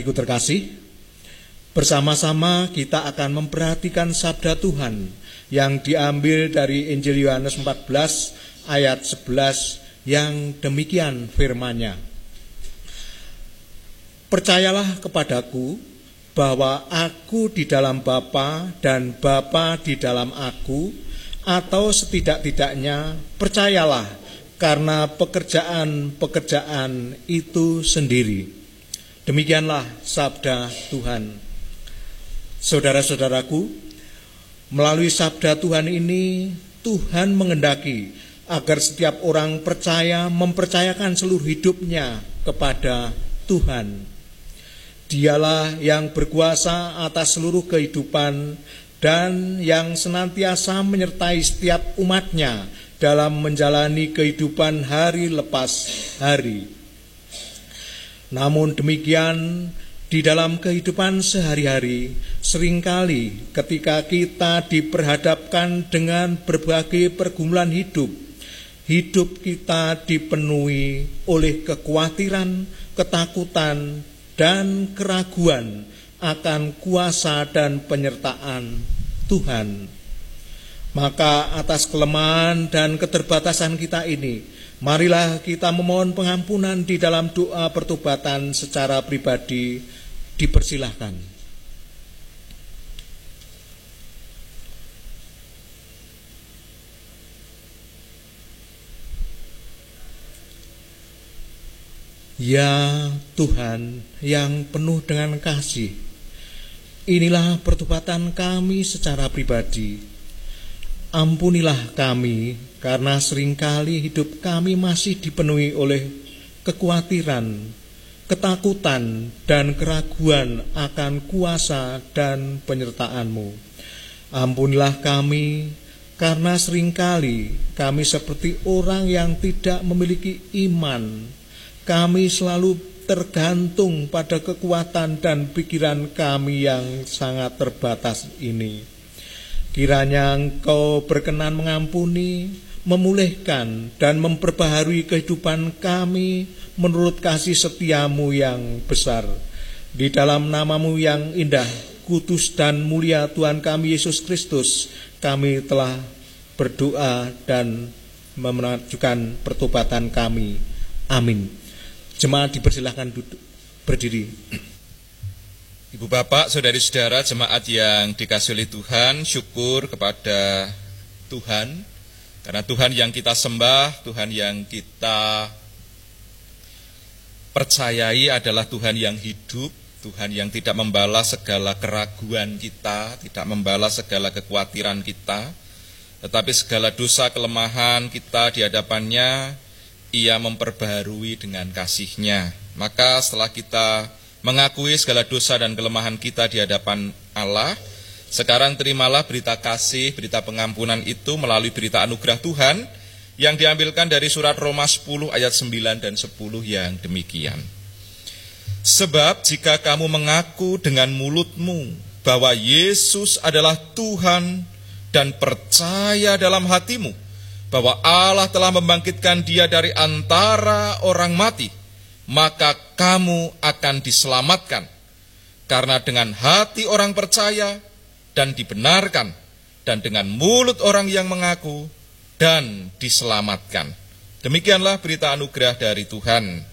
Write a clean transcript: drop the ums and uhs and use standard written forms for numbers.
Adik-adikku terkasih, bersama-sama kita akan memperhatikan sabda Tuhan yang diambil dari Injil Yohanes 14 ayat 11 yang demikian firman-Nya. Percayalah kepadaku bahwa aku di dalam Bapa dan Bapa di dalam aku, atau setidak-tidaknya percayalah karena pekerjaan-pekerjaan itu sendiri. Demikianlah sabda Tuhan. Saudara-saudaraku, melalui sabda Tuhan ini, Tuhan mengendaki agar setiap orang percaya mempercayakan seluruh hidupnya kepada Tuhan. Dialah yang berkuasa atas seluruh kehidupan dan yang senantiasa menyertai setiap umatnya dalam menjalani kehidupan hari lepas hari. Namun demikian, di dalam kehidupan sehari-hari, seringkali ketika kita diperhadapkan dengan berbagai pergumulan hidup, hidup kita dipenuhi oleh kekhawatiran, ketakutan, dan keraguan akan kuasa dan penyertaan Tuhan. Maka atas kelemahan dan keterbatasan kita ini, marilah kita memohon pengampunan di dalam doa pertobatan secara pribadi. Dipersilahkan. Ya Tuhan yang penuh dengan kasih, inilah pertobatan kami secara pribadi. Ampunilah kami, karena seringkali hidup kami masih dipenuhi oleh kekhawatiran, ketakutan, dan keraguan akan kuasa dan penyertaan-Mu. Ampunilah kami, karena seringkali kami seperti orang yang tidak memiliki iman. Kami selalu tergantung pada kekuatan dan pikiran kami yang sangat terbatas ini. Kiranya Engkau berkenan mengampuni, memulihkan, dan memperbaharui kehidupan kami menurut kasih setia-Mu yang besar. Di dalam nama-Mu yang indah, kudus, dan mulia Tuhan kami Yesus Kristus, kami telah berdoa dan mengajukan pertobatan kami. Amin. Jemaat dipersilahkan duduk, berdiri. Ibu bapak, saudari-saudara jemaat yang dikasihi oleh Tuhan, syukur kepada Tuhan, karena Tuhan yang kita sembah, Tuhan yang kita percayai adalah Tuhan yang hidup, Tuhan yang tidak membalas segala keraguan kita, tidak membalas segala kekhawatiran kita, tetapi segala dosa kelemahan kita di hadapannya, Ia memperbaharui dengan kasih-Nya. Maka setelah kita mengakui segala dosa dan kelemahan kita di hadapan Allah, sekarang terimalah berita kasih, berita pengampunan itu melalui berita anugerah Tuhan yang diambilkan dari surat Roma 10 ayat 9 dan 10 yang demikian. Sebab jika kamu mengaku dengan mulutmu bahwa Yesus adalah Tuhan dan percaya dalam hatimu bahwa Allah telah membangkitkan Dia dari antara orang mati, maka kamu akan diselamatkan. Karena dengan hati orang percaya dan dibenarkan, dan dengan mulut orang yang mengaku dan diselamatkan. Demikianlah berita anugerah dari Tuhan.